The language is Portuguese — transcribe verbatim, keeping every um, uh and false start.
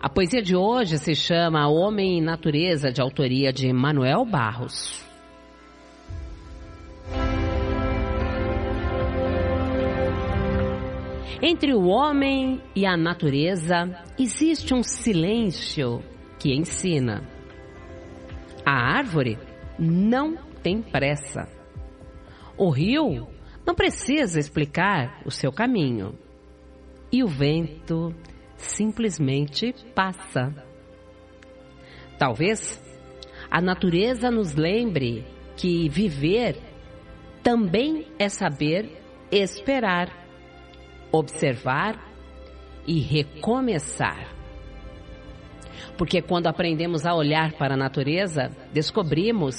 A poesia de hoje se chama Homem e Natureza, de autoria de Manuel Barros. Entre o homem e a natureza existe um silêncio que ensina. A árvore não tem pressa. O rio não precisa explicar o seu caminho. E o vento simplesmente passa. Talvez a natureza nos lembre que viver também é saber esperar, observar e recomeçar. Porque quando aprendemos a olhar para a natureza, descobrimos